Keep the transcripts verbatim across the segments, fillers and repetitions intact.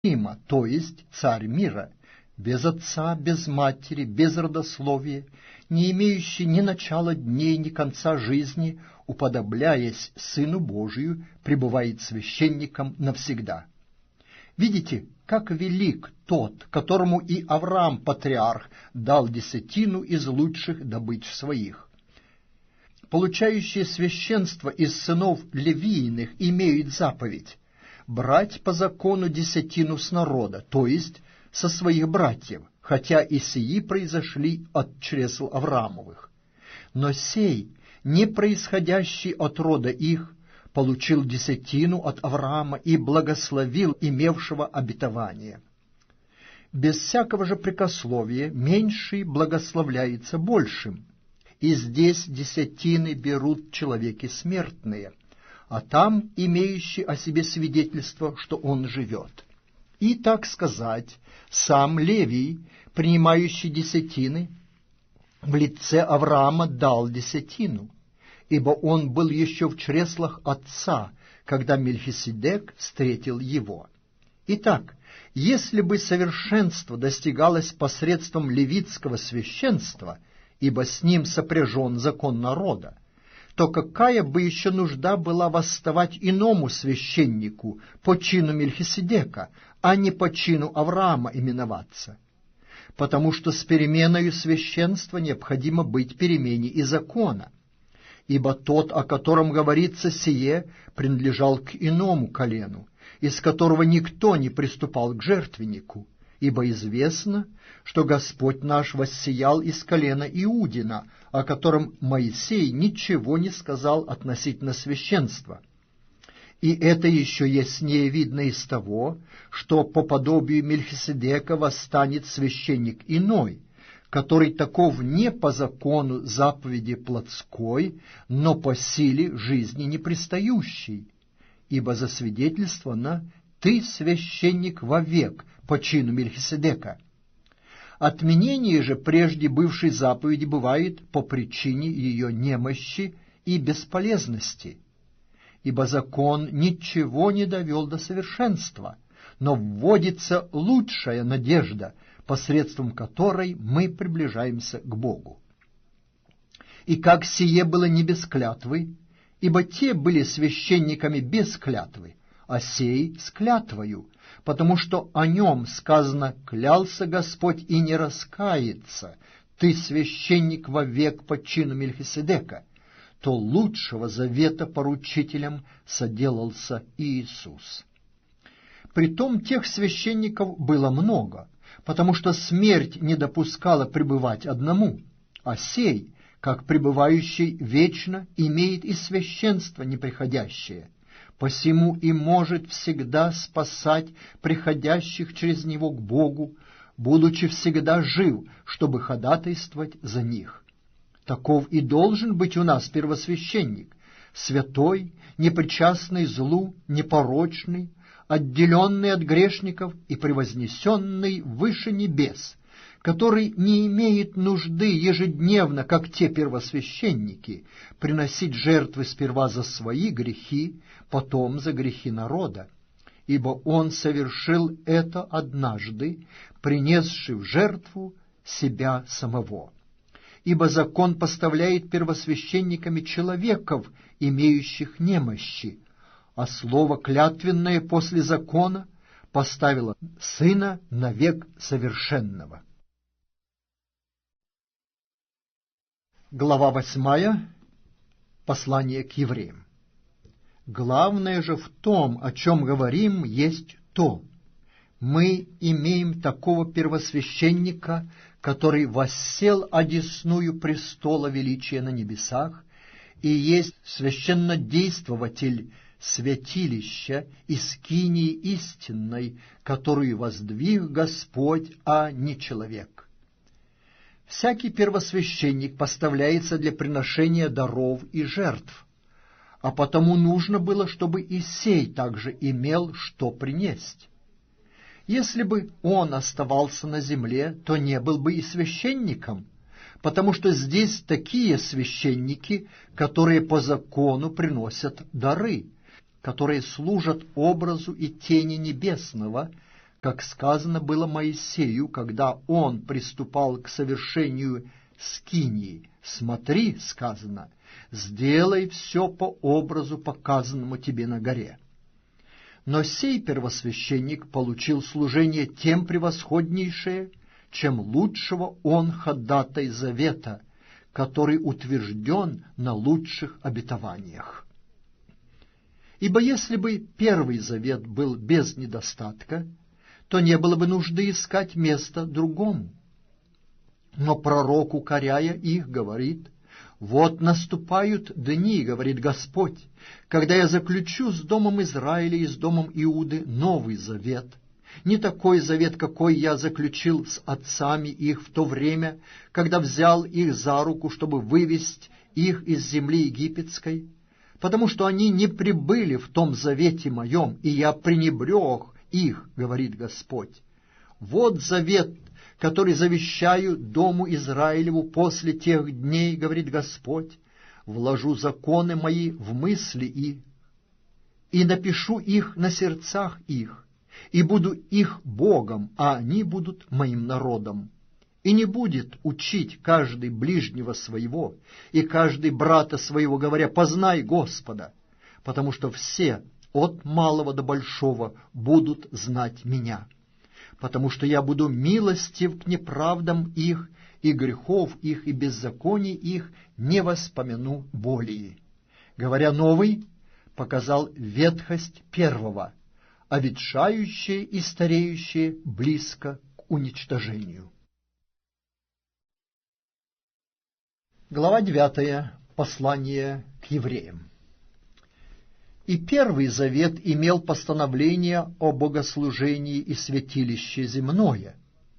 Рима, то есть царь мира, без отца, без матери, без родословия, не имеющий ни начала дней, ни конца жизни, уподобляясь Сыну Божию, пребывает священником навсегда. Видите, как велик тот, которому и Авраам, патриарх, дал десятину из лучших добыч своих. Получающие священство из сынов Левииных имеют заповедь брать по закону десятину с народа, то есть со своих братьев, хотя и сии произошли от чресл Авраамовых. Но сей, не происходящий от рода их, получил десятину от Авраама и благословил имевшего обетование. Без всякого же прекословия меньший благословляется большим, и здесь десятины берут человеки смертные, а там имеющий о себе свидетельство, что он живет. И, так сказать, сам Левий, принимающий десятины, в лице Авраама дал десятину, ибо он был еще в чреслах отца, когда Мельхиседек встретил его. Итак, если бы совершенство достигалось посредством левитского священства, ибо с ним сопряжен закон народа, то какая бы еще нужда была восставать иному священнику по чину Мельхиседека, а не по чину Авраама именоваться? Потому что с переменою священства необходимо быть перемене и закона, ибо тот, о котором говорится сие, принадлежал к иному колену, из которого никто не приступал к жертвеннику, ибо известно, что Господь наш воссиял из колена Иудина, о котором Моисей ничего не сказал относительно священства. И это еще яснее видно из того, что по подобию Мельхиседека восстанет священник иной, который таков не по закону заповеди плотской, но по силе жизни непристающей, ибо засвидетельствовано: «Ты священник вовек по чину Мельхиседека». Отменение же прежде бывшей заповеди бывает по причине ее немощи и бесполезности, ибо закон ничего не довел до совершенства, но вводится лучшая надежда, посредством которой мы приближаемся к Богу. И как сие было не без клятвы, ибо те были священниками без клятвы, а сей с клятвою, потому что о нем сказано: «Клялся Господь и не раскается, ты священник вовек по чину Мельхиседека», то лучшего завета поручителем соделался Иисус. Притом тех священников было много, потому что смерть не допускала пребывать одному, а сей, как пребывающий вечно, имеет и священство неприходящее, посему и может всегда спасать приходящих через него к Богу, будучи всегда жив, чтобы ходатайствовать за них. Таков и должен быть у нас первосвященник, святой, непричастный злу, непорочный, отделенный от грешников и превознесенный выше небес, который не имеет нужды ежедневно, как те первосвященники, приносить жертвы сперва за свои грехи, потом за грехи народа, ибо он совершил это однажды, принесший в жертву себя самого. Ибо закон поставляет первосвященниками человеков, имеющих немощи, а слово клятвенное после закона поставило Сына навек совершенного. Глава восьмая. Послание к евреям. Главное же в том, о чем говорим, есть то: мы имеем такого первосвященника, который воссел одесную престола величия на небесах, и есть священнодействователь святилища и скинии истинной, которую воздвиг Господь, а не человек. Всякий первосвященник поставляется для приношения даров и жертв, а потому нужно было, чтобы и сей также имел что принесть. Если бы он оставался на земле, то не был бы и священником, потому что здесь такие священники, которые по закону приносят дары, которые служат образу и тени небесного, как сказано было Моисею, когда он приступал к совершению скинии. Смотри, сказано, сделай все по образу, показанному тебе на горе. Но сей первосвященник получил служение тем превосходнейшее, чем лучшего он ходатай завета, который утвержден на лучших обетованиях. Ибо если бы первый завет был без недостатка, то не было бы нужды искать место другому. Но пророк, укоряя их, говорит: «Вот наступают дни, — говорит Господь, — когда я заключу с домом Израиля и с домом Иуды новый завет, не такой завет, какой я заключил с отцами их в то время, когда взял их за руку, чтобы вывести их из земли египетской, потому что они не прибыли в том завете моем, и я пренебрег их, — говорит Господь. Вот завет, который завещаю дому Израилеву после тех дней, — говорит Господь, — вложу законы мои в мысли их, и напишу их на сердцах их, и буду их Богом, а они будут моим народом. И не будет учить каждый ближнего своего и каждый брата своего, говоря: познай Господа, потому что все, от малого до большого, будут знать меня, потому что я буду милостив к неправдам их, и грехов их, и беззаконий их не воспомяну более». Говоря новый, показал ветхость первого, а ветшающее и стареющее близко к уничтожению. Глава девятая. Послание к евреям. «И первый завет имел постановление о богослужении и святилище земное,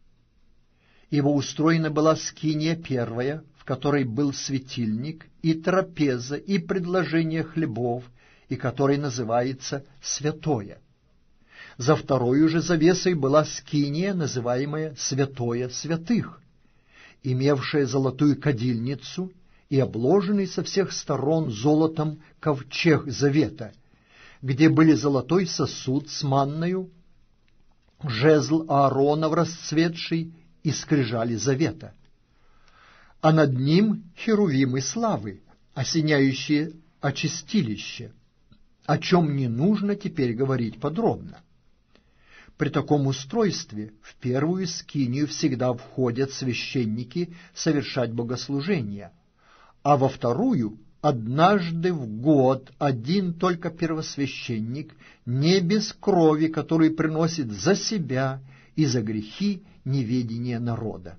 ибо устроена была скиния первая, в которой был светильник, и трапеза, и предложение хлебов, и которой называется святое. За второю же завесой была скиния, называемая святое святых, имевшая золотую кадильницу и обложенный со всех сторон золотом ковчег завета, где были золотой сосуд с манною, жезл Ааронов расцветший и скрижали завета, а над ним херувимы славы, осеняющие очистилище, о чем не нужно теперь говорить подробно. При таком устройстве в первую скинию всегда входят священники совершать богослужения, а во вторую однажды в год один только первосвященник, не без крови, который приносит за себя и за грехи неведения народа.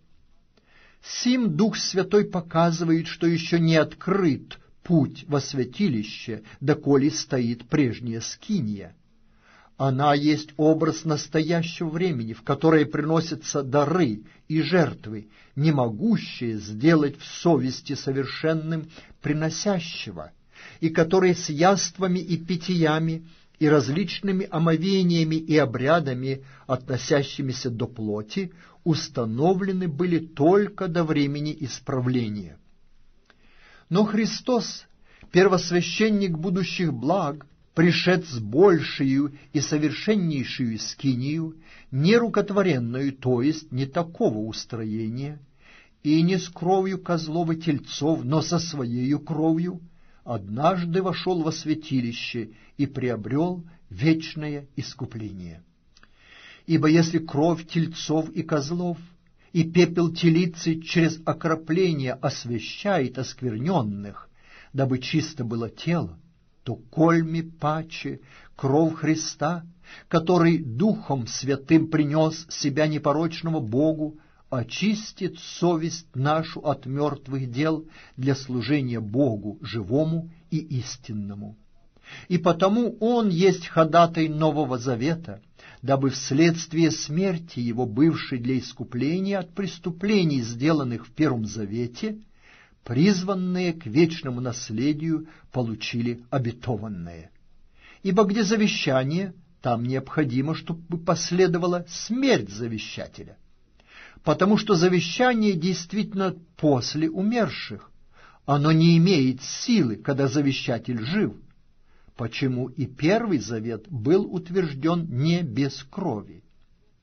Сим Дух Святой показывает, что еще не открыт путь во святилище, доколе стоит прежняя скиния. Она есть образ настоящего времени, в которое приносятся дары и жертвы, не могущие сделать в совести совершенным приносящего, и которые с яствами и питьями и различными омовениями и обрядами, относящимися до плоти, установлены были только до времени исправления. Но Христос, первосвященник будущих благ, пришед с большею и совершеннейшую скинию, не рукотворенную, то есть не такого устроения, и не с кровью козлов и тельцов, но со своею кровью, однажды вошел во святилище и приобрел вечное искупление. Ибо если кровь тельцов и козлов и пепел телицы через окропление освящает оскверненных, дабы чисто было тело, то кольми паче кровь Христа, который Духом Святым принес себя непорочного Богу, очистит совесть нашу от мертвых дел для служения Богу живому и истинному. И потому Он есть ходатай Нового Завета, дабы вследствие смерти Его, бывшей для искупления от преступлений, сделанных в Первом Завете, призванные к вечному наследию получили обетованное. Ибо где завещание, там необходимо, чтобы последовала смерть завещателя, потому что завещание действительно после умерших, оно не имеет силы, когда завещатель жив, почему и Первый Завет был утвержден не без крови.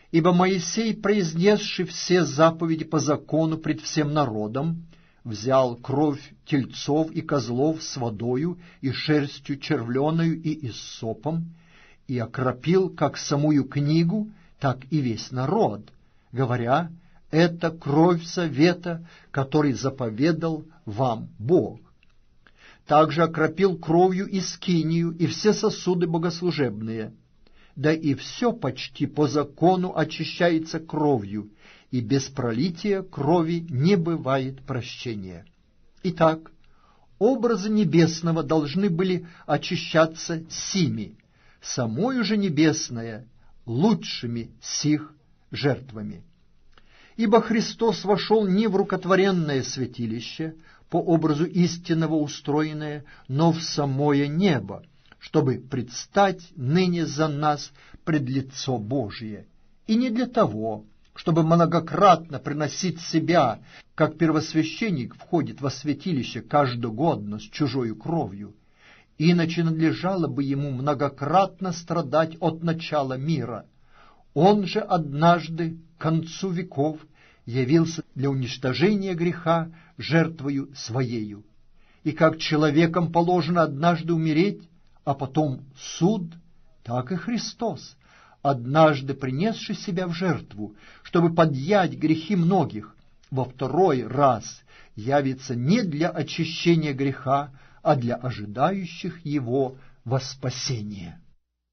Ибо Моисей, произнесший все заповеди по закону пред всем народом, взял кровь тельцов и козлов с водою и шерстью червленою и иссопом, и окропил как самую книгу, так и весь народ, говоря: это кровь завета, который заповедал вам Бог. Также окропил кровью и скинию, и все сосуды богослужебные. Да и все почти по закону очищается кровью, и без пролития крови не бывает прощения. Итак, образы небесного должны были очищаться сими, самою же небесное лучшими сих жертвами. Ибо Христос вошел не в рукотворенное святилище, по образу истинного устроенное, но в самое небо, чтобы предстать ныне за нас пред лицо Божие, и не для того, чтобы многократно приносить себя, как первосвященник входит во святилище каждогодно с чужою кровью, иначе надлежало бы ему многократно страдать от начала мира. Он же однажды, к концу веков, явился для уничтожения греха жертвою Своею. И как человеком положено однажды умереть, а потом суд, так и Христос, однажды принесший себя в жертву, чтобы подъять грехи многих, во второй раз явится не для очищения греха, а для ожидающих его во спасение.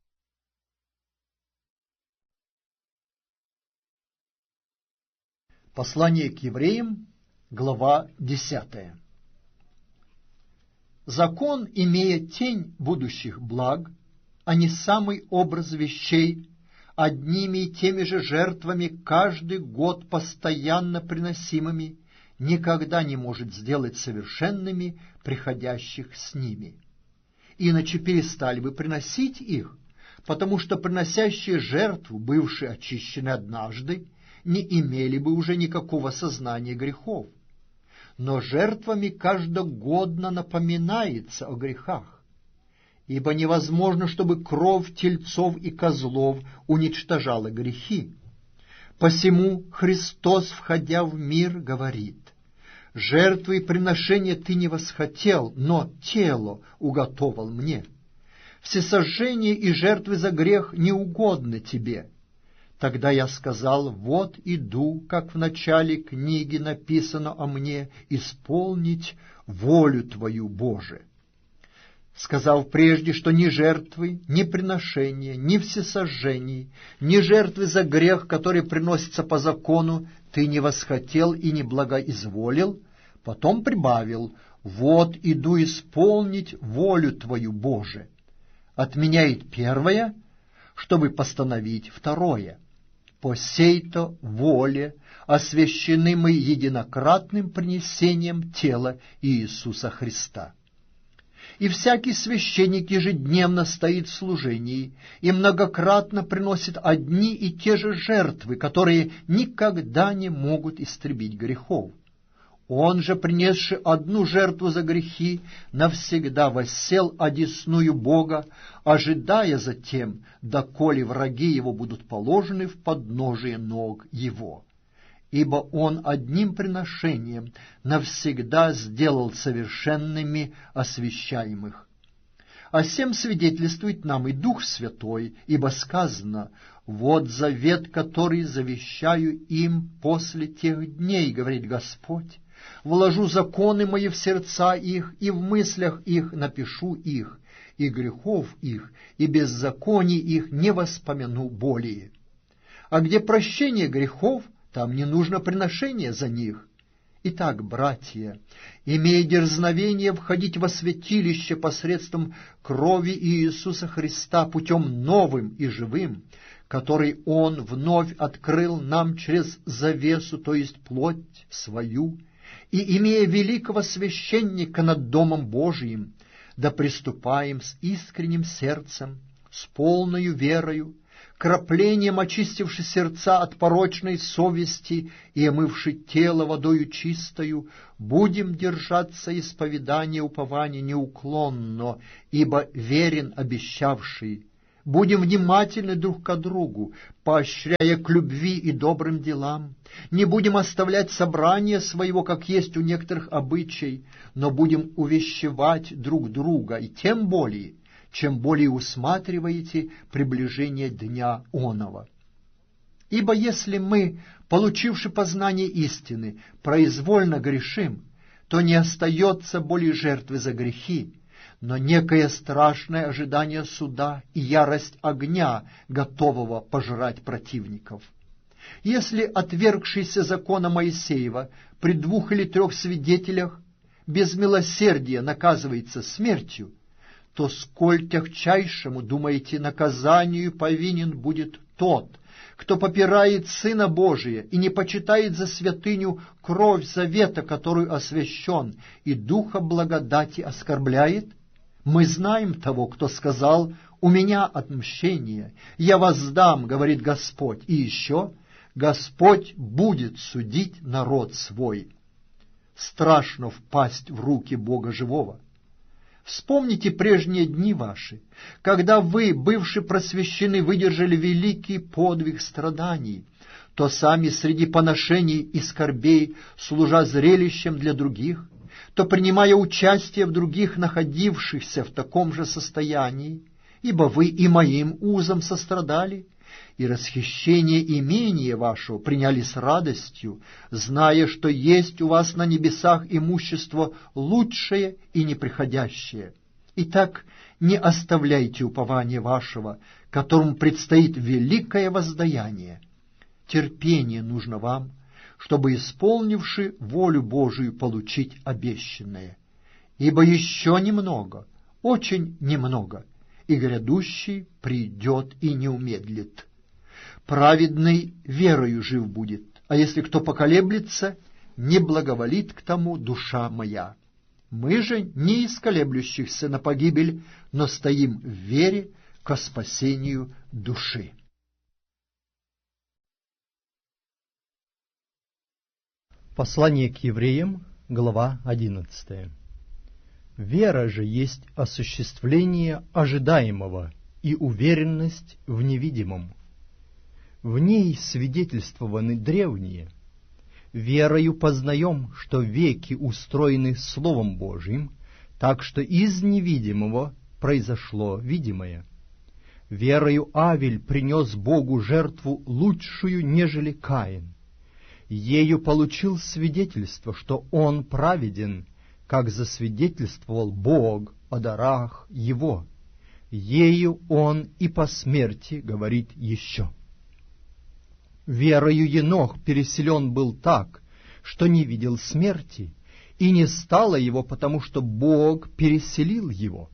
Послание к евреям, глава десятая. Закон, имея тень будущих благ, а не самый образ вещей, одними и теми же жертвами каждый год постоянно приносимыми, никогда не может сделать совершенными приходящих с ними. Иначе перестали бы приносить их, потому что приносящие жертву, бывшие очищены однажды, не имели бы уже никакого сознания грехов. Но жертвами каждогодно напоминается о грехах, ибо невозможно, чтобы кровь тельцов и козлов уничтожала грехи. Посему Христос, входя в мир, говорит: «Жертвы и приношения ты не восхотел, но тело уготовал мне. Всесожжение и жертвы за грех не угодны тебе». Тогда я сказал: вот иду, как в начале книги написано о мне, исполнить волю Твою, Боже. Сказав прежде, что ни жертвы, ни приношения, ни всесожжений, ни жертвы за грех, которые приносятся по закону, Ты не восхотел и не благоизволил, потом прибавил: вот иду исполнить волю Твою, Боже. Отменяет первое, чтобы постановить второе. По сей-то воле освящены мы единократным принесением тела Иисуса Христа. И всякий священник ежедневно стоит в служении и многократно приносит одни и те же жертвы, которые никогда не могут истребить грехов. Он же, принесший одну жертву за грехи, навсегда воссел одесную Бога, ожидая затем, доколе враги его будут положены в подножие ног его. Ибо он одним приношением навсегда сделал совершенными освящаемых. О сем свидетельствует нам и Дух Святой, ибо сказано: «Вот завет, который завещаю им после тех дней, говорит Господь, вложу законы мои в сердца их, и в мыслях их напишу их, и грехов их, и беззаконий их не воспомяну более». А где прощение грехов, там не нужно приношение за них. Итак, братья, имея дерзновение входить во святилище посредством крови Иисуса Христа путем новым и живым, который Он вновь открыл нам через завесу, то есть плоть свою, и, имея великого священника над Домом Божиим, да приступаем с искренним сердцем, с полною верою, краплением очистивши сердца от порочной совести и омывши тело водою чистою, будем держаться исповедания упования неуклонно, ибо верен обещавший: Будем внимательны друг к другу, поощряя к любви и добрым делам. Не будем оставлять собрание своего, как есть у некоторых обычай, но будем увещевать друг друга, и тем более, чем более усматриваете приближение дня оного. Ибо если мы, получивши познание истины, произвольно грешим, то не остается более жертвы за грехи, но некое страшное ожидание суда и ярость огня, готового пожрать противников. Если отвергшийся закона Моисеева при двух или трех свидетелях без милосердия наказывается смертью, то сколь тягчайшему, думаете, наказанию повинен будет тот, кто попирает Сына Божия и не почитает за святыню кровь завета, которую освящен, и духа благодати оскорбляет? Мы знаем того, кто сказал: «У меня отмщение, я воздам, говорит Господь». И еще: «Господь будет судить народ свой». Страшно впасть в руки Бога живого. Вспомните прежние дни ваши, когда вы, бывши просвещены, выдержали великий подвиг страданий, то сами среди поношений и скорбей, служа зрелищем для других, то принимая участие в других, находившихся в таком же состоянии, ибо вы и моим узом сострадали, и расхищение имения вашего приняли с радостью, зная, что есть у вас на небесах имущество лучшее и неприходящее. Итак, не оставляйте упования вашего, которому предстоит великое воздаяние. Терпение нужно вам, чтобы, исполнивши волю Божию, получить обещанное. Ибо еще немного, очень немного, и грядущий придет и не умедлит. Праведный верою жив будет, а если кто поколеблется, не благоволит к тому душа моя. Мы же не из колеблющихся на погибель, но стоим в вере ко спасению души. Послание к евреям, глава одиннадцатая. Вера же есть осуществление ожидаемого и уверенность в невидимом. В ней свидетельствованы древние. Верою познаем, что веки устроены Словом Божиим, так что из невидимого произошло видимое. Верою Авель принес Богу жертву лучшую, нежели Каин. Ею получил свидетельство, что он праведен, как засвидетельствовал Бог о дарах его. Ею он и по смерти говорит еще. Верою Енох переселен был так, что не видел смерти, и не стало его, потому что Бог переселил его.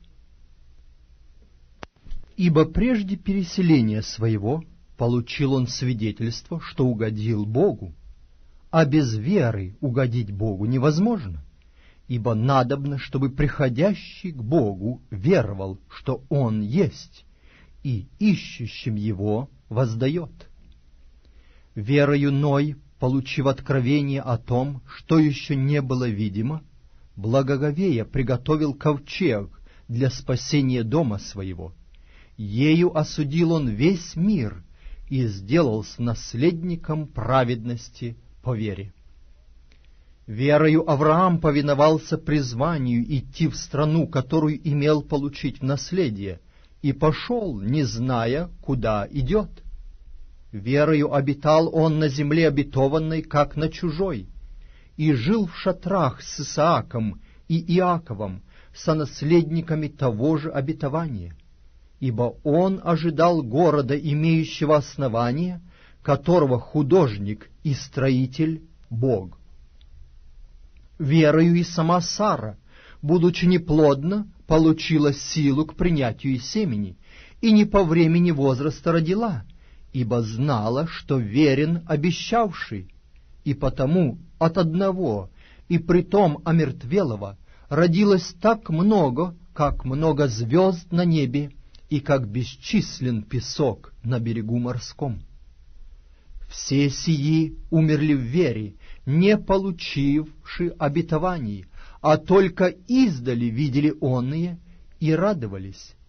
Ибо прежде переселения своего получил он свидетельство, что угодил Богу, а без веры угодить Богу невозможно, ибо надобно, чтобы приходящий к Богу веровал, что Он есть, и ищущим Его воздает. Верою Ной, получив откровение о том, что еще не было видимо, благоговея приготовил ковчег для спасения дома своего. Ею осудил он весь мир и сделался наследником праведности по вере. Верою Авраам повиновался призванию идти в страну, которую имел получить в наследие, и пошел, не зная, куда идет. Верою обитал он на земле обетованной, как на чужой, и жил в шатрах с Исааком и Иаковом, сонаследниками того же обетования, ибо он ожидал города, имеющего основание, которого художник и строитель Бог. Верою и сама Сара, будучи неплодна, получила силу к принятию семени, и не по времени возраста родила, ибо знала, что верен обещавший, и потому от одного, и притом омертвелого, родилось так много, как много звезд на небе, и как бесчислен песок на берегу морском. Все сии умерли в вере, не получивши обетований, а только издали видели онные и радовались,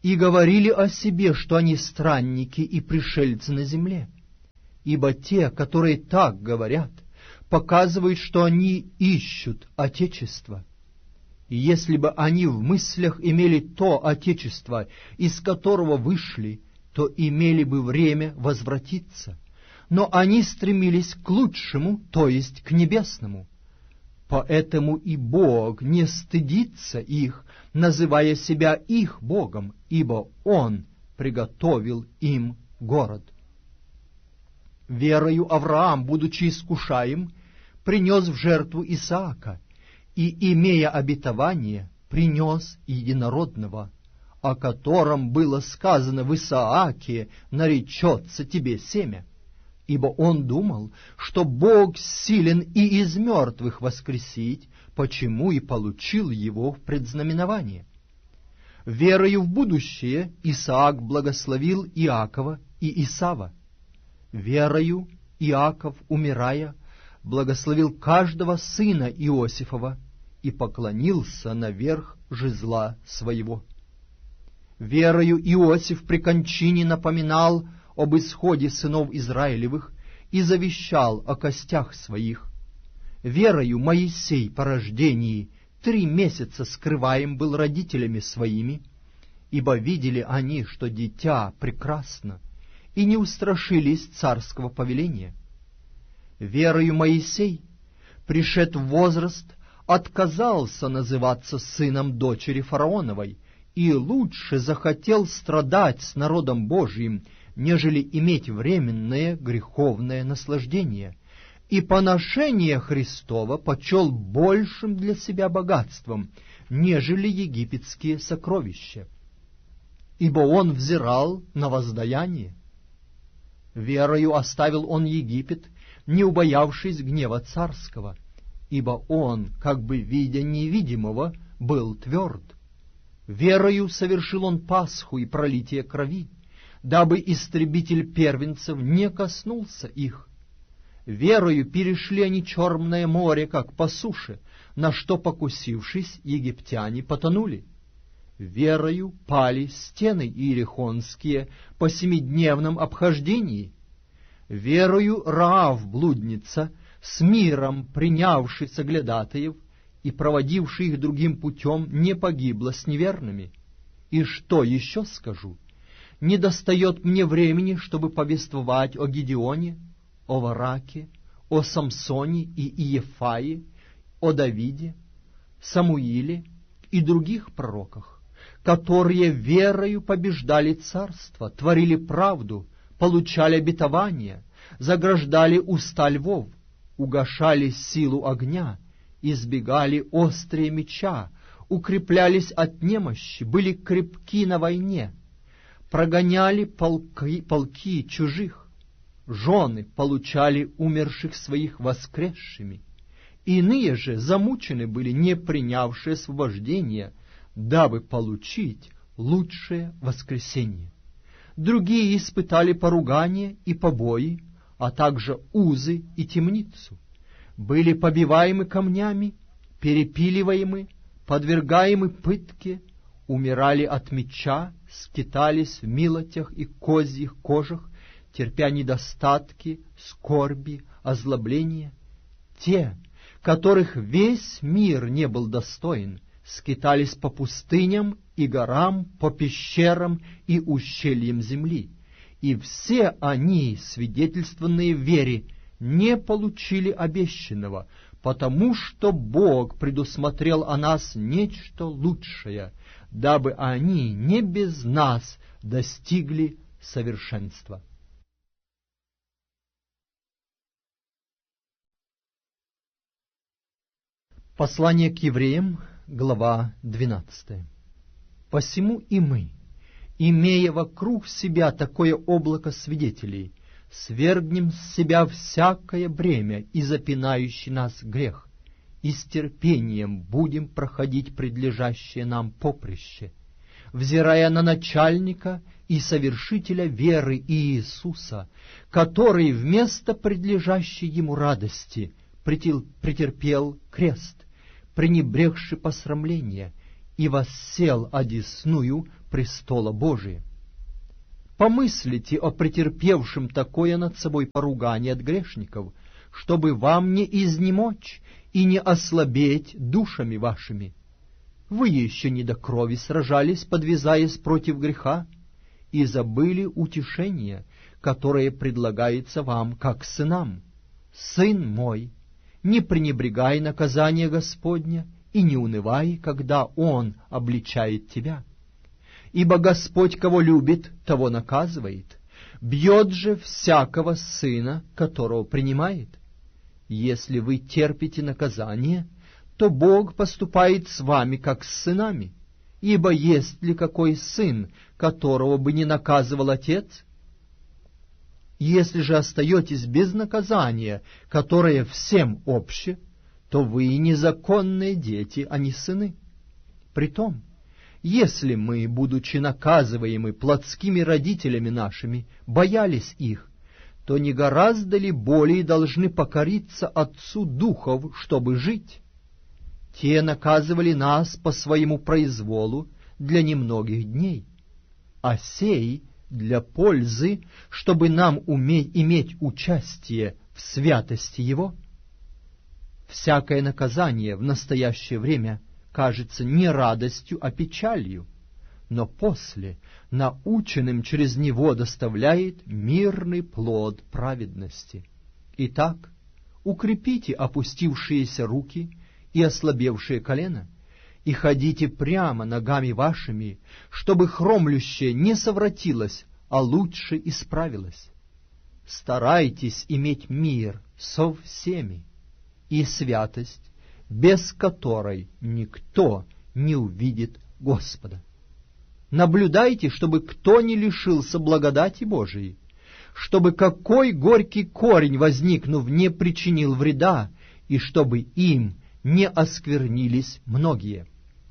и говорили о себе, что они странники и пришельцы на земле. Ибо те, которые так говорят, показывают, что они ищут Отечество. И если бы они в мыслях имели то Отечество, из которого вышли, то имели бы время возвратиться. Но они стремились к лучшему, то есть к небесному. Поэтому и Бог не стыдится их, называя себя их Богом, ибо Он приготовил им город. Верою Авраам, будучи искушаем, принес в жертву Исаака, и, имея обетование, принес единородного, о котором было сказано в Исааке: «Наречется тебе семя». Ибо он думал, что Бог силен и из мертвых воскресить, почему и получил его в предзнаменование. Верою в будущее Исаак благословил Иакова и Исава. Верою Иаков, умирая, благословил каждого сына Иосифова и поклонился наверх жезла своего. Верою Иосиф при кончине напоминал об исходе сынов Израилевых и завещал о костях своих. Верою Моисей по рождении три месяца скрываем был родителями своими, ибо видели они, что дитя прекрасно, и не устрашились царского повеления. Верою Моисей, пришед в возраст, отказался называться сыном дочери фараоновой, и лучше захотел страдать с народом Божиим, нежели иметь временное греховное наслаждение, и поношение Христова почел большим для себя богатством, нежели египетские сокровища, ибо он взирал на воздаяние. Верою оставил он Египет, не убоявшись гнева царского, ибо он, как бы видя невидимого, был тверд. Верою совершил он Пасху и пролитие крови, дабы истребитель первенцев не коснулся их. Верою перешли они Черное море, как по суше, на что, покусившись, египтяне потонули. Верою пали стены иерихонские по семидневном обхождении. Верою Раав, блудница, с миром принявший соглядатаев и проводивший их другим путем, не погибла с неверными. И что еще скажу? Не достает мне времени, чтобы повествовать о Гедеоне, о Вараке, о Самсоне и Иефае, о Давиде, Самуиле и других пророках, которые верою побеждали царство, творили правду, получали обетования, заграждали уста львов, угашали силу огня, избегали острые меча, укреплялись от немощи, были крепки на войне, прогоняли полки, полки чужих, жены получали умерших своих воскресшими, иные же замучены были, не принявшие освобождения, дабы получить лучшее воскресение. Другие испытали поругание и побои, а также узы и темницу, были побиваемы камнями, перепиливаемы, подвергаемы пытке, умирали от меча, скитались в милотях и козьих кожах, терпя недостатки, скорби, озлобления. Те, которых весь мир не был достоин, скитались по пустыням и горам, по пещерам и ущельям земли, и все они, свидетельствованные в вере, не получили обещанного, потому что Бог предусмотрел о нас нечто лучшее, дабы они не без нас достигли совершенства. Послание к евреям, глава двенадцатая. «Посему и мы, имея вокруг себя такое облако свидетелей, свергнем с себя всякое бремя и запинающий нас грех, и с терпением будем проходить предлежащее нам поприще, взирая на начальника и совершителя веры Иисуса, который вместо предлежащей ему радости претерпел крест, пренебрегши посрамление, и воссел одесную престола Божия. Помыслите о претерпевшем такое над собой поругание от грешников, чтобы вам не изнемочь и не ослабеть душами вашими. Вы еще не до крови сражались, подвязаясь против греха, и забыли утешение, которое предлагается вам как сынам. Сын мой, не пренебрегай наказание Господня и не унывай, когда Он обличает тебя. Ибо Господь, кого любит, того наказывает, бьет же всякого сына, которого принимает. Если вы терпите наказание, то Бог поступает с вами, как с сынами. Ибо есть ли какой сын, которого бы не наказывал отец? Если же остаетесь без наказания, которое всем обще, то вы незаконные дети, а не сыны. Притом, если мы, будучи наказываемы плотскими родителями нашими, боялись их, то не гораздо ли более должны покориться Отцу Духов, чтобы жить? Те наказывали нас по своему произволу для немногих дней, а сей для пользы, чтобы нам уметь иметь участие в святости Его. Всякое наказание в настоящее время кажется не радостью, а печалью, но после, наученным через него, доставляет мирный плод праведности. Итак, укрепите опустившиеся руки и ослабевшие колена, и ходите прямо ногами вашими, чтобы хромлющее не совратилось, а лучше исправилось. Старайтесь иметь мир со всеми и святость, без которой никто не увидит Господа. Наблюдайте, чтобы кто не лишился благодати Божией, чтобы какой горький корень, возникнув, не причинил вреда, и чтобы им не осквернились многие.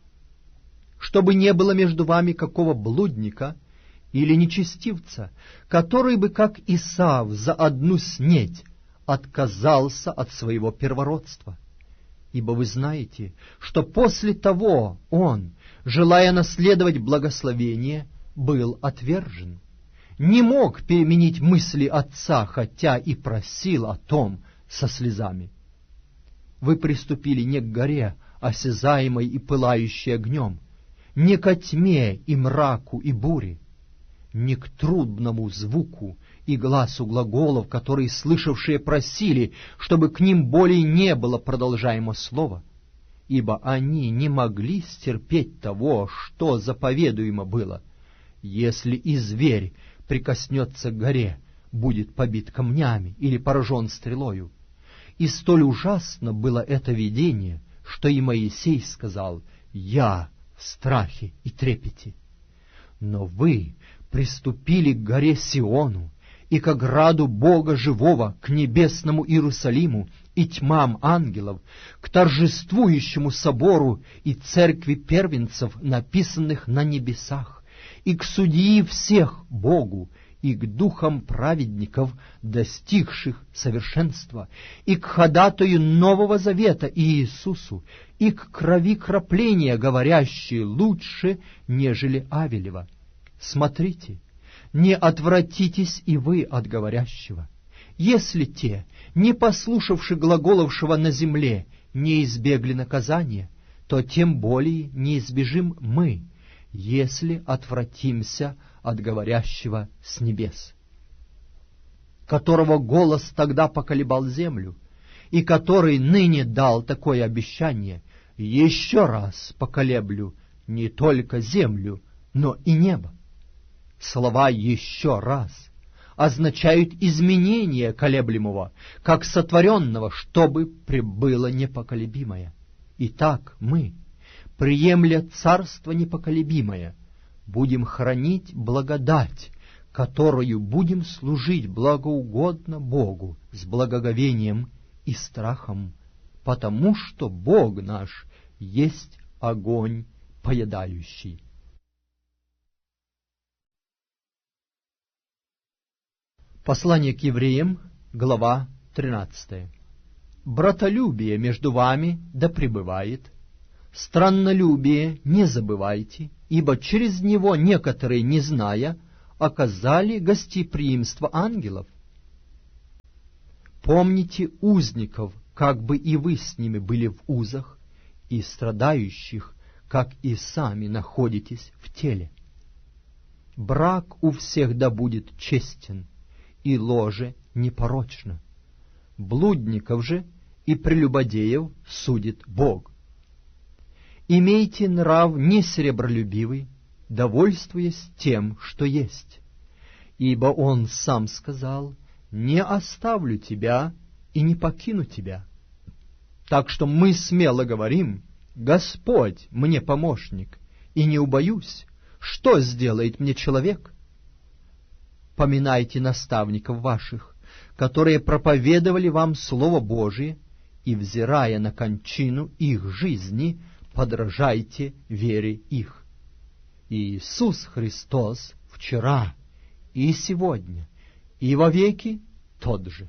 Чтобы не было между вами какого блудника или нечестивца, который бы, как Исав, за одну снеть отказался от своего первородства. Ибо вы знаете, что после того он, желая наследовать благословение, был отвержен, не мог переменить мысли отца, хотя и просил о том со слезами. Вы приступили не к горе, осязаемой и пылающей огнем, не ко тьме и мраку и буре, не к трудному звуку и гласу глаголов, которые слышавшие просили, чтобы к ним более не было продолжаемо слова, ибо они не могли стерпеть того, что заповедуемо было. Если и зверь прикоснется к горе, будет побит камнями или поражен стрелою. И столь ужасно было это видение, что и Моисей сказал: «Я в страхе и трепете». Но вы приступили к горе Сиону и к ограду Бога живого, к небесному Иерусалиму и тьмам ангелов, к торжествующему собору и церкви первенцев, написанных на небесах, и к судьи всех Богу, и к духам праведников, достигших совершенства, и к ходатаю Нового Завета Иисусу, и к крови кропления, говорящей лучше, нежели Авелева. Смотрите, не отвратитесь и вы от говорящего. Если те, не послушавши глаголовшего на земле, не избегли наказания, то тем более не избежим мы, если отвратимся от говорящего с небес, которого голос тогда поколебал землю, и который ныне дал такое обещание: еще раз поколеблю не только землю, но и небо. Слова «еще раз» означают изменение колеблемого, как сотворенного, чтобы пребыло непоколебимое. Итак, мы, приемля царство непоколебимое, будем хранить благодать, которую будем служить благоугодно Богу с благоговением и страхом, потому что Бог наш есть огонь поедающий. Послание к евреям, глава тринадцатая. «Братолюбие между вами да пребывает, страннолюбие не забывайте, ибо через него некоторые, не зная, оказали гостеприимство ангелов. Помните узников, как бы и вы с ними были в узах, и страдающих, как и сами находитесь в теле. Брак у всех да будет честен, и ложе непорочно. Блудников же и прелюбодеев судит Бог. Имейте нрав не серебролюбивый, довольствуясь тем, что есть. Ибо Он сам сказал: «Не оставлю тебя и не покину тебя». Так что мы смело говорим: «Господь мне помощник, и не убоюсь, что сделает мне человек?» Поминайте наставников ваших, которые проповедовали вам Слово Божие, и, взирая на кончину их жизни, подражайте вере их. Иисус Христос вчера и сегодня и вовеки тот же.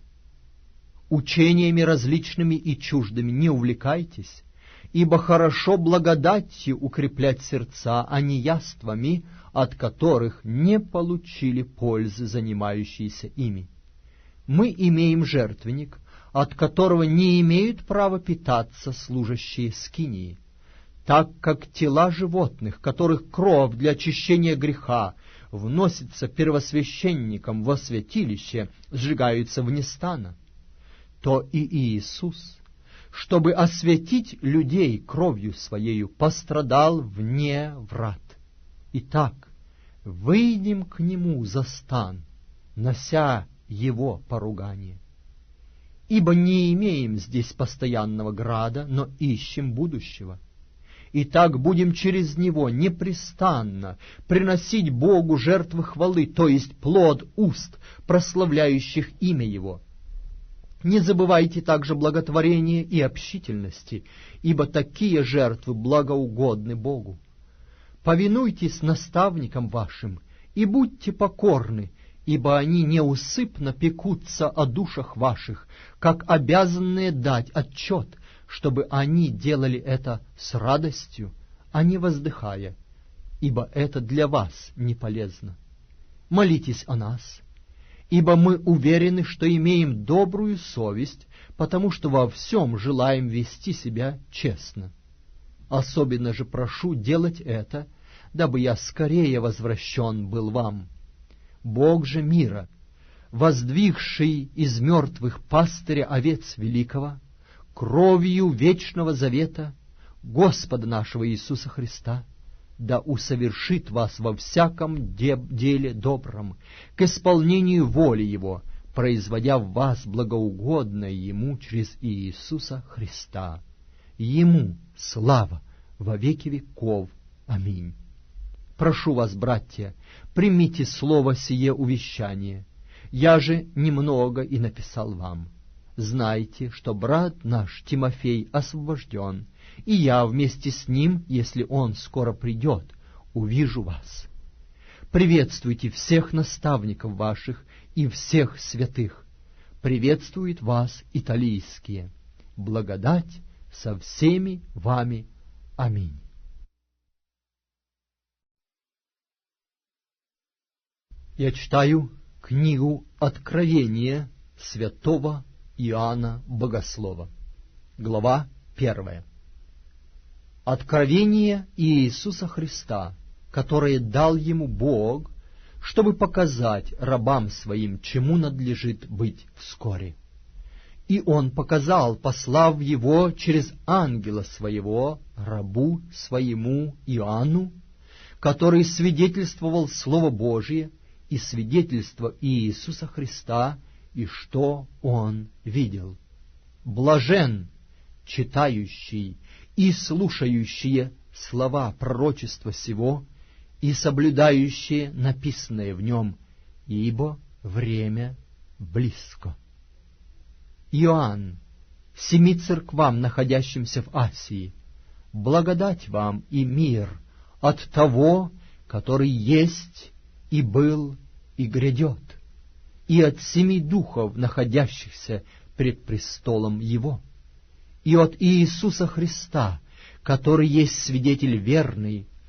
Учениями различными и чуждыми не увлекайтесь, ибо хорошо благодатью укреплять сердца, а не яствами, от которых не получили пользы занимающиеся ими. Мы имеем жертвенник, от которого не имеют права питаться служащие скинии, так как тела животных, которых кровь для очищения греха вносится первосвященником во святилище, сжигаются вне стана, то и Иисус, чтобы осветить людей кровью Своею, пострадал вне врат. Итак, выйдем к Нему за стан, нося Его поругание. Ибо не имеем здесь постоянного града, но ищем будущего. Итак, будем через Него непрестанно приносить Богу жертвы хвалы, то есть плод уст, прославляющих имя Его. Не забывайте также благотворения и общительности, ибо такие жертвы благоугодны Богу. Повинуйтесь наставникам вашим и будьте покорны, ибо они неусыпно пекутся о душах ваших, как обязанные дать отчет, чтобы они делали это с радостью, а не воздыхая, ибо это для вас не полезно. Молитесь о нас, ибо мы уверены, что имеем добрую совесть, потому что во всем желаем вести себя честно. Особенно же прошу делать это, дабы я скорее возвращен был вам. Бог же мира, воздвигший из мертвых пастыря овец великого, кровью вечного завета Господа нашего Иисуса Христа, да усовершит вас во всяком де- деле добром, к исполнению воли Его, производя в вас благоугодное Ему через Иисуса Христа. Ему слава во веки веков. Аминь. Прошу вас, братья, примите слово сие увещание. Я же немного и написал вам. Знайте, что брат наш Тимофей освобожден, и я вместе с ним, если он скоро придет, увижу вас. Приветствуйте всех наставников ваших и всех святых. Приветствуют вас италийские. Благодать со всеми вами. Аминь. Я читаю книгу Откровения святого Иоанна Богослова, глава первая. Откровение Иисуса Христа, которое дал ему Бог, чтобы показать рабам своим, чему надлежит быть вскоре. И он показал, послав его через ангела своего, рабу своему Иоанну, который свидетельствовал Слово Божие и свидетельство Иисуса Христа, и что он видел. Блажен читающий и слушающие слова пророчества сего и соблюдающие написанное в нем, ибо время близко. Иоанн, семи церквам, находящимся в Асии, благодать вам и мир от того, который есть и был и грядет, и от семи духов, находящихся пред престолом Его, и от Иисуса Христа, который есть свидетель верный,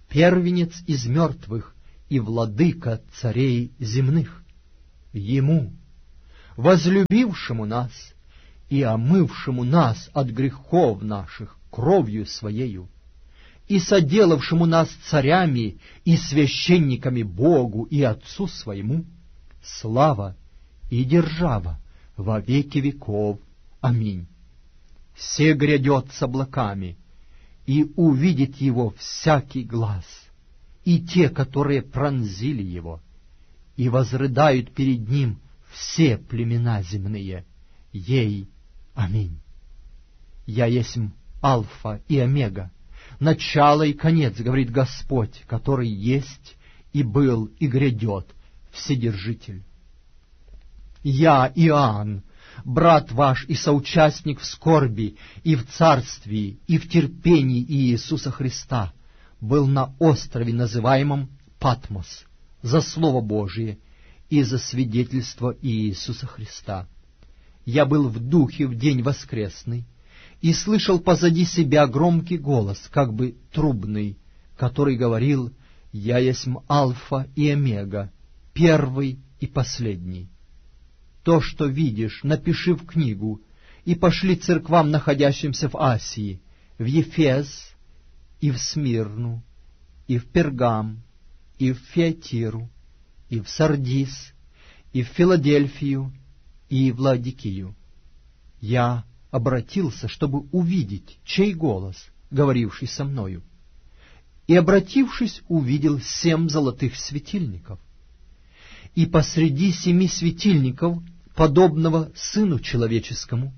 первенец из мертвых и владыка царей земных. Ему, возлюбившему нас и омывшему нас от грехов наших кровью Своею, и соделавшему нас царями и священниками Богу и Отцу Своему, слава и держава во веки веков. Аминь. Се грядет с облаками, и увидит его всякий глаз, и те, которые пронзили его, и возрыдают перед ним все племена земные. Ей. Аминь. Я есмь Алфа и Омега, начало и конец, говорит Господь, который есть и был и грядет, Вседержитель. Я, Иоанн, брат ваш и соучастник в скорби, и в царствии, и в терпении Иисуса Христа, был на острове, называемом Патмос, за Слово Божие и за свидетельство Иисуса Христа. Я был в духе в день воскресный, и слышал позади себя громкий голос, как бы трубный, который говорил: «Я есмь Алфа и Омега, первый и последний. То, что видишь, напиши в книгу, и пошли церквам, находящимся в Асии, в Ефес, и в Смирну, и в Пергам, и в Фиатиру, и в Сардис, и в Филадельфию, и в Лаодикию». Я обратился, чтобы увидеть, чей голос, говоривший со мною. И, обратившись, увидел семь золотых светильников. И посреди семи светильников, подобного Сыну Человеческому,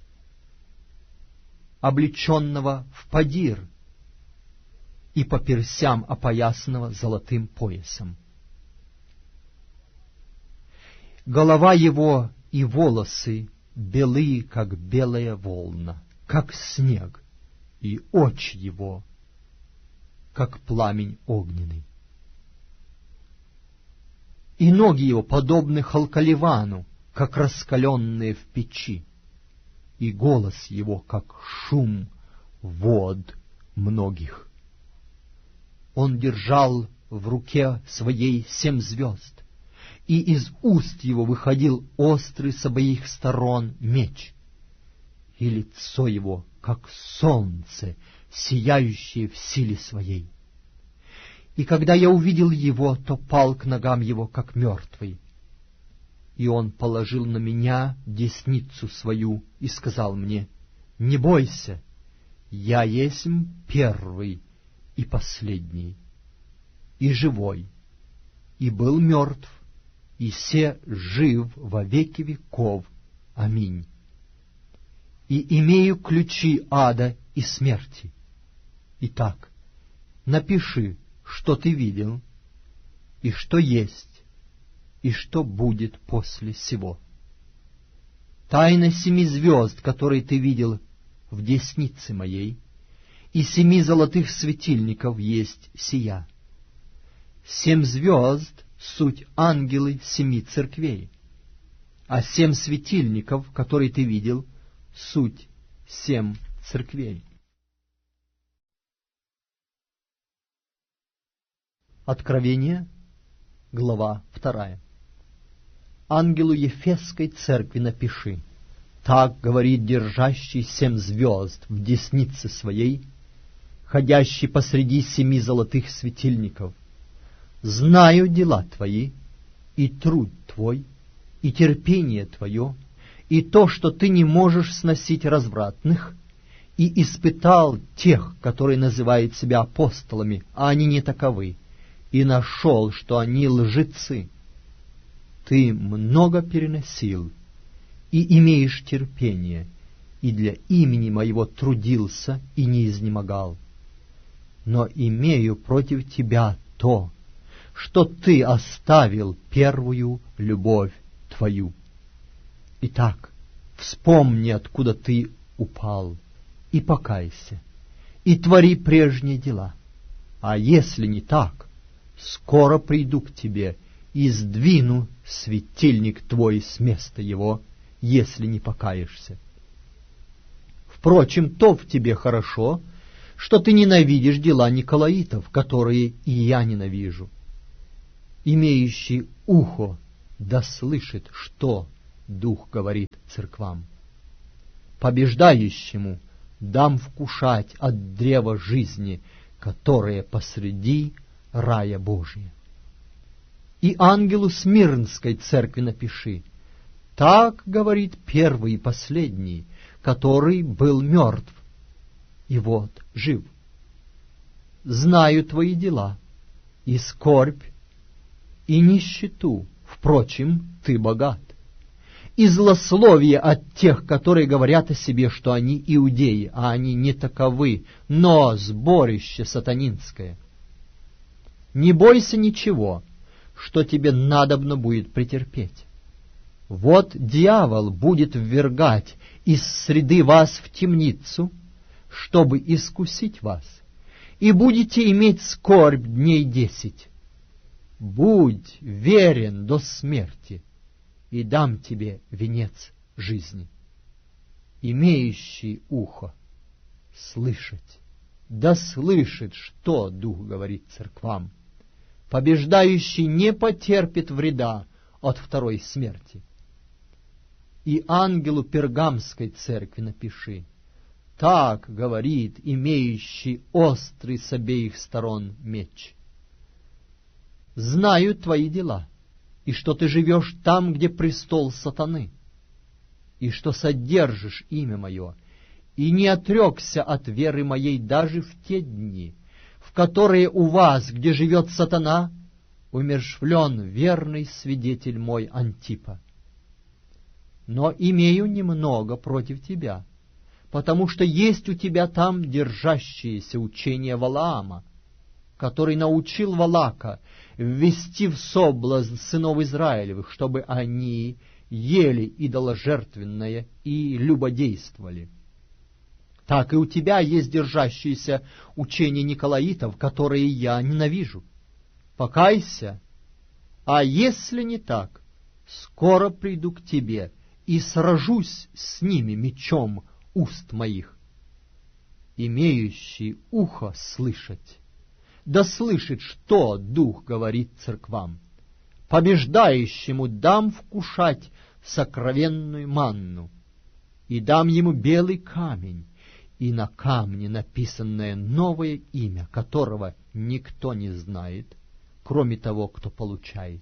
облеченного в подир, и по персям опоясанного золотым поясом. Голова его и волосы белые, как белая волна, как снег, и очи его, как пламень огненный. И ноги его подобны халкаливану, как раскаленные в печи, и голос его, как шум вод многих. Он держал в руке своей семь звезд, и из уст его выходил острый с обеих сторон меч, и лицо его, как солнце, сияющее в силе своей. И когда я увидел его, то пал к ногам его, как мертвый. И он положил на меня десницу свою и сказал мне: «Не бойся, я есмь первый и последний, и живой, и был мертв, и се жив во веки веков. Аминь. И имею ключи ада и смерти. Итак, напиши, что ты видел, и что есть, и что будет после сего. Тайна семи звезд, которые ты видел в деснице моей, и семи золотых светильников есть сия. Семь звезд — суть ангелы семи церквей, а семь светильников, которые ты видел, суть семь церквей». Откровение, глава вторая. «Ангелу Ефесской церкви напиши: так говорит держащий семь звезд в деснице своей, ходящий посреди семи золотых светильников: знаю дела твои, и труд твой, и терпение твое, и то, что ты не можешь сносить развратных, и испытал тех, которые называют себя апостолами, а они не таковы, и нашел, что они лжецы. Ты много переносил, и имеешь терпение, и для имени моего трудился и не изнемогал. Но имею против тебя то, что ты оставил первую любовь твою. Итак, вспомни, откуда ты упал, и покайся, и твори прежние дела. А если не так, скоро приду к тебе и сдвину светильник твой с места его, если не покаешься. Впрочем, то в тебе хорошо, что ты ненавидишь дела николаитов, которые и я ненавижу. Имеющий ухо да слышит, что Дух говорит церквам. Побеждающему дам вкушать от древа жизни, которое посреди рая Божия. И ангелу Смирнской церкви напиши: так говорит первый и последний, который был мертв, и вот жив. Знаю твои дела, и скорбь, и нищету, впрочем, ты богат. И злословие от тех, которые говорят о себе, что они иудеи, а они не таковы, но сборище сатанинское. Не бойся ничего, что тебе надобно будет претерпеть. Вот дьявол будет ввергать из среды вас в темницу, чтобы искусить вас, и будете иметь скорбь дней десять. Будь верен до смерти, и дам тебе венец жизни. Имеющий ухо слышать, да слышит, что Дух говорит церквам. Побеждающий не потерпит вреда от второй смерти. И ангелу Пергамской церкви напиши: так говорит имеющий острый с обеих сторон меч. Знаю твои дела, и что ты живешь там, где престол сатаны, и что содержишь имя мое, и не отрекся от веры моей даже в те дни, в которые у вас, где живет сатана, умерщвлен верный свидетель мой Антипа. Но имею немного против тебя, потому что есть у тебя там держащееся учение Валаама, который научил Валака ввести в соблазн сынов Израилевых, чтобы они ели идоложертвенное и любодействовали. Так и у тебя есть держащееся учение николаитов, которые я ненавижу. Покайся, а если не так, скоро приду к тебе и сражусь с ними мечом уст моих. Имеющий ухо слышать, да слышит, что Дух говорит церквам. Побеждающему дам вкушать сокровенную манну, и дам ему белый камень, и на камне написанное новое имя, которого никто не знает, кроме того, кто получает.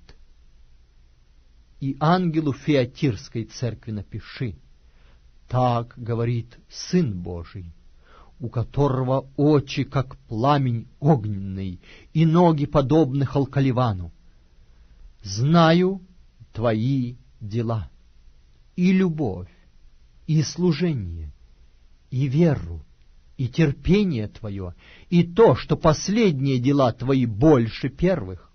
И ангелу Фиатирской церкви напиши: так говорит Сын Божий, у которого очи, как пламень огненный, и ноги, подобны халкаливану. Знаю твои дела, и любовь, и служение, и веру, и терпение твое, и то, что последние дела твои больше первых.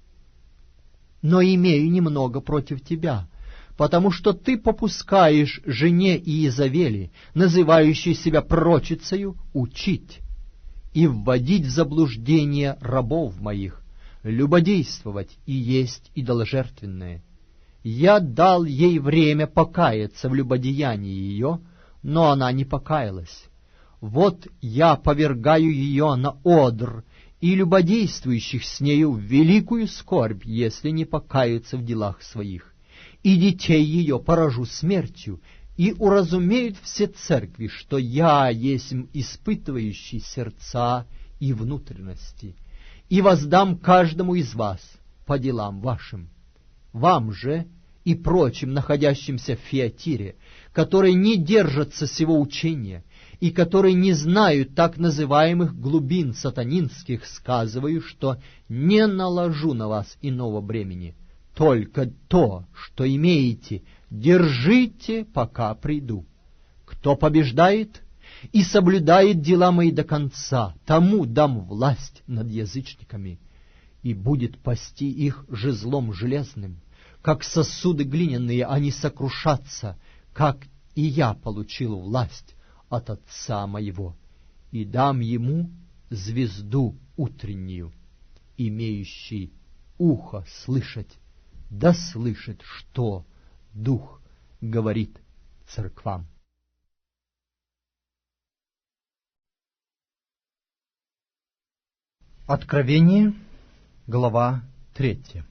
Но имею немного против тебя, потому что ты попускаешь жене Иезавели, называющей себя пророчицею, учить и вводить в заблуждение рабов моих, любодействовать и есть идоложертвенное. Я дал ей время покаяться в любодеянии ее, но она не покаялась. Вот я повергаю ее на одр и любодействующих с нею в великую скорбь, если не покаются в делах своих. И детей ее поражу смертью, и уразумеют все церкви, что я есть испытывающий сердца и внутренности, и воздам каждому из вас по делам вашим. Вам же и прочим, находящимся в Фиатире, которые не держатся сего учения, и которые не знают так называемых глубин сатанинских, сказываю, что не наложу на вас иного бремени. Только то, что имеете, держите, пока приду. Кто побеждает и соблюдает дела мои до конца, тому дам власть над язычниками, и будет пасти их жезлом железным. Как сосуды глиняные они сокрушатся, как и я получил власть от Отца моего, и дам ему звезду утреннюю. Имеющий ухо слышать, да слышит, что Дух говорит церквам. Откровение, глава третья.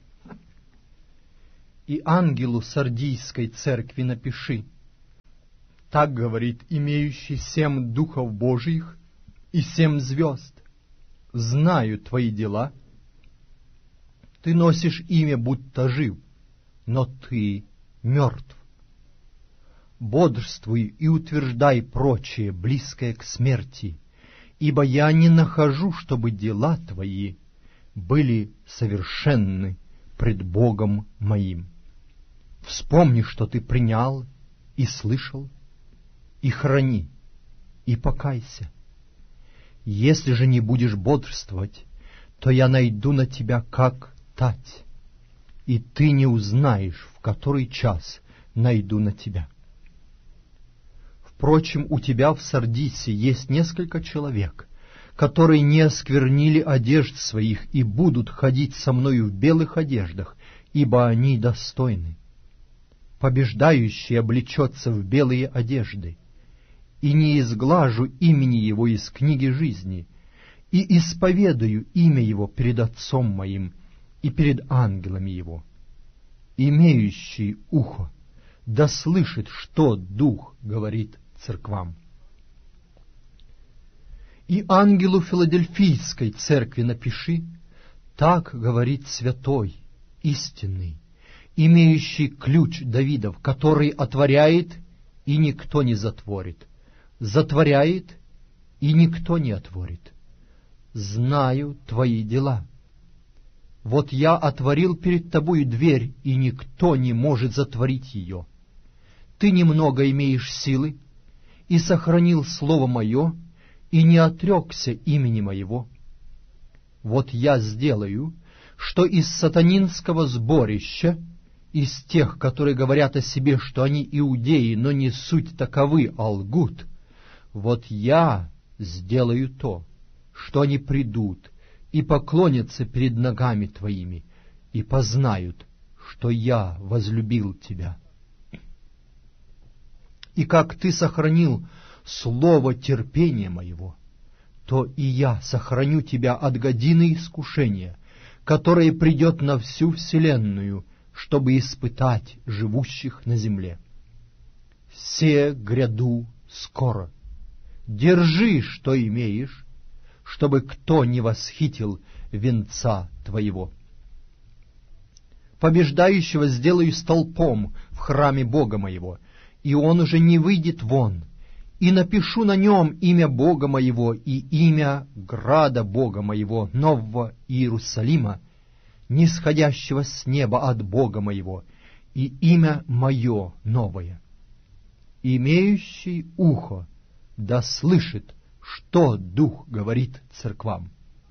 «И ангелу Сардийской церкви напиши: так говорит имеющий семь духов Божиих и семь звезд: знаю твои дела. Ты носишь имя, будто жив, но ты мертв. Бодрствуй и утверждай прочее, близкое к смерти, ибо я не нахожу, чтобы дела твои были совершенны пред Богом моим. Вспомни, что ты принял и слышал, и храни, и покайся. Если же не будешь бодрствовать, то я найду на тебя как тать, и ты не узнаешь, в который час найду на тебя. Впрочем, у тебя в Сардисе есть несколько человек, которые не осквернили одежд своих и будут ходить со мною в белых одеждах, ибо они достойны. Побеждающий облечется в белые одежды, и не изглажу имени его из книги жизни, и исповедаю имя его перед Отцом моим и перед ангелами его. Имеющий ухо да слышит, что Дух говорит церквам. И ангелу Филадельфийской церкви напиши: так говорит святой, истинный, имеющий ключ Давидов, который отворяет, и никто не затворит, затворяет, и никто не отворит. Знаю твои дела. Вот я отворил перед тобою дверь, и никто не может затворить ее. Ты немного имеешь силы, и сохранил слово мое, и не отрекся имени моего. Вот я сделаю, что из сатанинского сборища, из тех, которые говорят о себе, что они иудеи, но не суть таковы, а лгут, вот я сделаю то, что они придут и поклонятся перед ногами твоими, и познают, что я возлюбил тебя. И как ты сохранил слово терпения моего, то и я сохраню тебя от годины искушения, которое придет на всю вселенную, чтобы испытать живущих на земле. Се гряду скоро. Держи, что имеешь, чтобы кто не восхитил венца твоего. Побеждающего сделаю столпом в храме Бога моего, и он уже не выйдет вон, и напишу на нем имя Бога моего и имя града Бога моего, Нового Иерусалима, нисходящего с неба от Бога моего, и имя мое новое. Имеющий ухо да слышит, что Дух говорит церквам.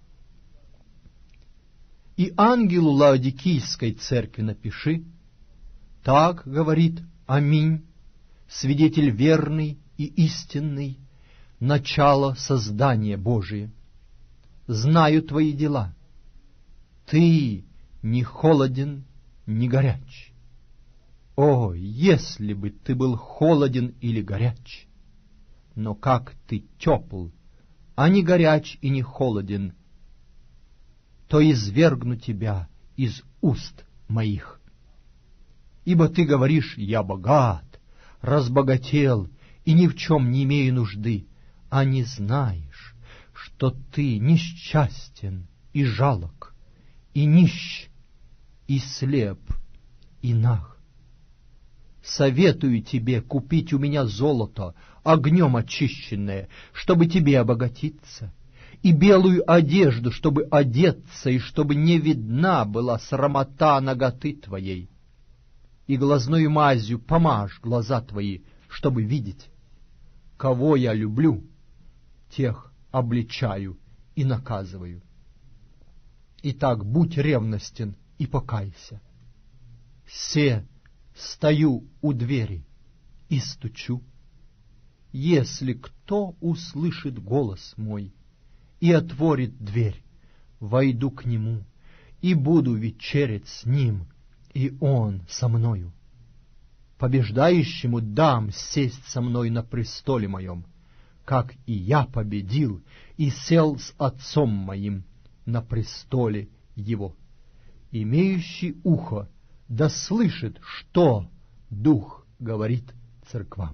И ангелу Лаодикийской церкви напиши: так говорит Аминь, свидетель верный и истинный, начало создания Божие. Знаю твои дела. Ты не холоден, не горяч. О, если бы ты был холоден или горяч! Но как ты тепл, а не горяч и не холоден, то извергну тебя из уст моих. Ибо ты говоришь: я богат, разбогател и ни в чем не имею нужды, а не знаешь, что ты несчастен и жалок, и нищ, и слеп, и наг. Советую тебе купить у меня золото, огнем очищенное, чтобы тебе обогатиться, и белую одежду, чтобы одеться, и чтобы не видна была срамота наготы твоей. И глазной мазью помажь глаза твои, чтобы видеть. Кого я люблю, тех обличаю и наказываю. Итак, будь ревностен и покайся. Се стою у двери и стучу. Если кто услышит голос мой и отворит дверь, войду к нему и буду вечерять с ним, и он со мною. Побеждающему дам сесть со мной на престоле моем, как и я победил и сел с Отцом моим на престоле его. Имеющий ухо да слышит, что Дух говорит церквам.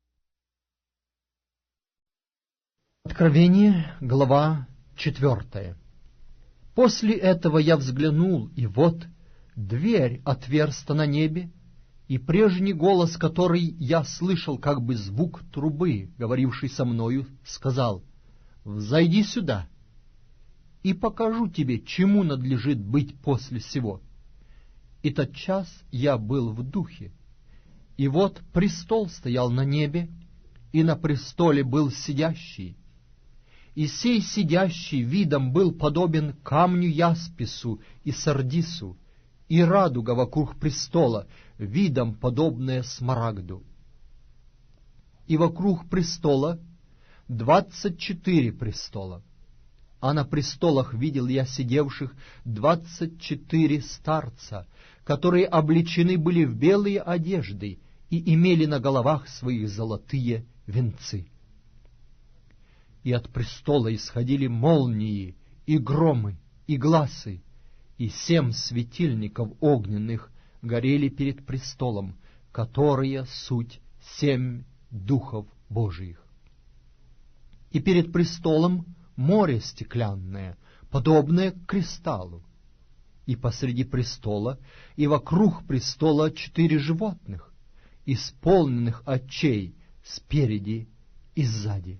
Откровение, глава четвертая. После этого я взглянул, и вот дверь отверста на небе, и прежний голос, который я слышал, как бы звук трубы, говоривший со мною, сказал: «Взойди сюда, и покажу тебе, чему надлежит быть после сего». И тотчас я был в духе, и вот престол стоял на небе, и на престоле был сидящий, и сей сидящий видом был подобен камню яспису и сардису, и радуга вокруг престола, видом подобная смарагду. И вокруг престола двадцать четыре престола, а на престолах видел я сидевших двадцать четыре старца, которые облечены были в белые одежды и имели на головах своих золотые венцы. И от престола исходили молнии, и громы, и гласы, и семь светильников огненных горели перед престолом, которые суть семь духов Божиих. И перед престолом море стеклянное, подобное кристаллу, и посреди престола, и вокруг престола четыре животных, исполненных очей спереди и сзади.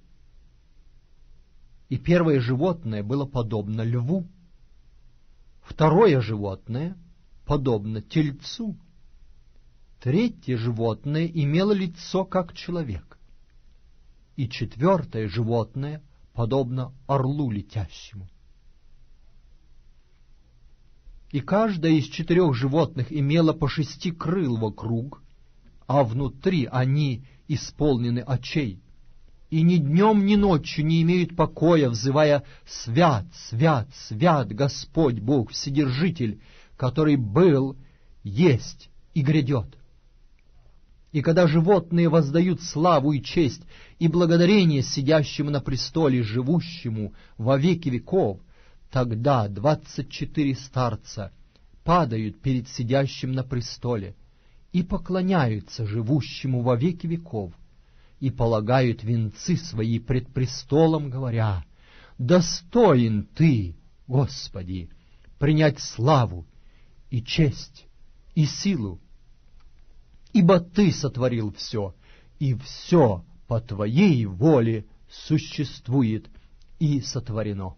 И первое животное было подобно льву, второе животное подобно тельцу, третье животное имело лицо, как человек, и четвертое животное подобно орлу летящему. И каждое из четырех животных имело по шести крыл вокруг, а внутри они исполнены очей, и ни днем, ни ночью не имеют покоя, взывая: «Свят, свят, свят Господь Бог, Вседержитель, который был, есть и грядет». И когда животные воздают славу и честь и благодарение сидящему на престоле, живущему во веки веков, тогда двадцать четыре старца падают перед сидящим на престоле и поклоняются живущему во веки веков, и полагают венцы свои пред престолом, говоря: «Достоин Ты, Господи, принять славу и честь и силу, ибо Ты сотворил все, и все по Твоей воле существует и сотворено».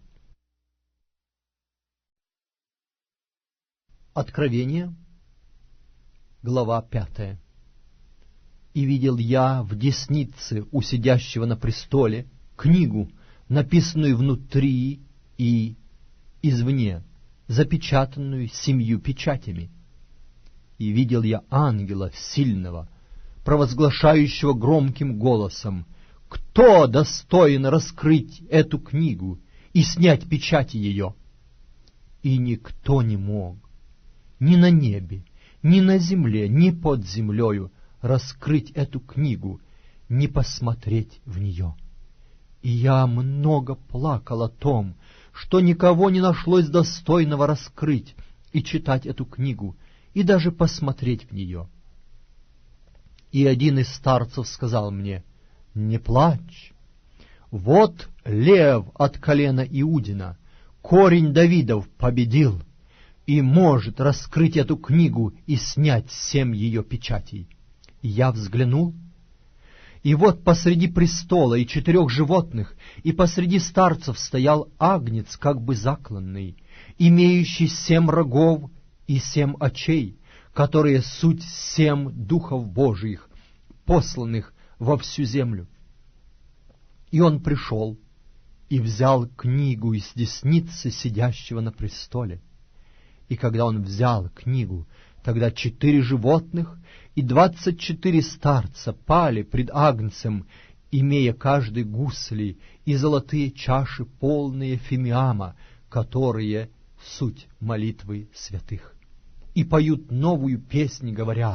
Откровение, глава пятая. «И видел я в деснице у сидящего на престоле книгу, написанную внутри и извне, запечатанную семью печатями. И видел я ангела сильного, провозглашающего громким голосом: «Кто достоин раскрыть эту книгу и снять печати ее?» И никто не мог, ни на небе, ни на земле, ни под землею, раскрыть эту книгу, не посмотреть в нее. И я много плакал о том, что никого не нашлось достойного раскрыть и читать эту книгу, и даже посмотреть в нее. И один из старцев сказал мне: «Не плачь, вот лев от колена Иудина, корень Давидов, победил и может раскрыть эту книгу и снять семь ее печатей». И я взглянул, и вот посреди престола и четырех животных, и посреди старцев стоял агнец, как бы закланный, имеющий семь рогов и семь очей, которые суть семь духов Божиих, посланных во всю землю. И он пришел и взял книгу из десницы сидящего на престоле. И когда он взял книгу, тогда четыре животных и двадцать четыре старца пали пред агнцем, имея каждый гусли и золотые чаши, полные фимиама, которые суть молитвы святых. И поют новую песнь, говоря: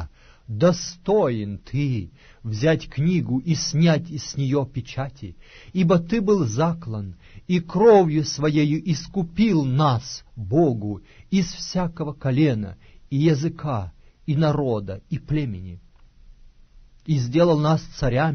достоин ты взять книгу и снять из нее печати, ибо ты был заклан, и кровью своею искупил нас, Богу, из всякого колена, и языка, и народа, и племени, и сделал нас царями